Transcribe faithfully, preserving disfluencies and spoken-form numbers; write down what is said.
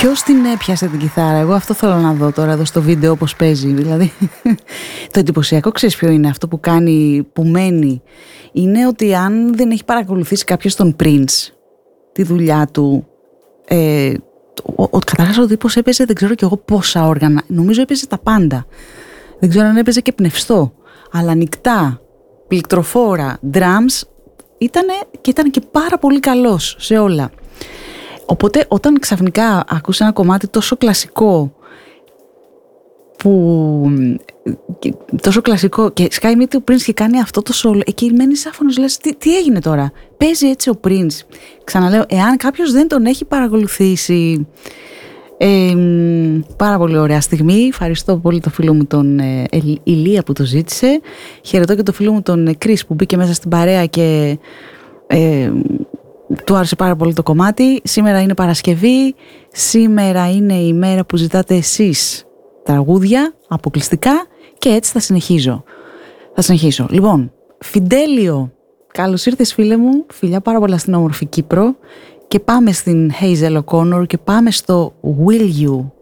Ποιος την έπιασε την κιθάρα? Εγώ αυτό θέλω να δω τώρα εδώ στο βίντεο όπως παίζει. Δηλαδή το εντυπωσιακό, ξέρεις ποιο είναι αυτό που κάνει, που μένει? Είναι ότι αν δεν έχει παρακολουθήσει κάποιος τον Prince, τη δουλειά του, ε, ο, ο, καταρχάς ο τύπος έπαιζε δεν ξέρω κι εγώ πόσα όργανα. Νομίζω έπαιζε τα πάντα. Δεν ξέρω αν έπαιζε και πνευστό, αλλά ανοιχτά, πληκτροφόρα, drums, ήτανε, και ήταν και πάρα πολύ καλός σε όλα. Οπότε όταν ξαφνικά ακούς ένα κομμάτι τόσο κλασικό, που τόσο κλασικό και σκάει μύτη ο Prince και κάνει αυτό το solo, εκεί μένεις άφωνος, λες τι, τι έγινε τώρα? Παίζει έτσι ο Prince. Ξαναλέω, εάν κάποιος δεν τον έχει παρακολουθήσει, ε, πάρα πολύ ωραία στιγμή. Ευχαριστώ πολύ το φίλο μου τον ε, Ηλία που το ζήτησε. Χαιρετώ και το φίλο μου τον Chris που μπήκε μέσα στην παρέα και ε, του άρεσε πάρα πολύ το κομμάτι. Σήμερα είναι Παρασκευή, σήμερα είναι η μέρα που ζητάτε εσείς τραγούδια αποκλειστικά και έτσι θα συνεχίζω. Θα συνεχίσω. Λοιπόν, Φιντέλιο, καλώς ήρθες φίλε μου, φιλιά πάρα πολλά στην όμορφη Κύπρο και πάμε στην Hazel O'Connor και πάμε στο Will You.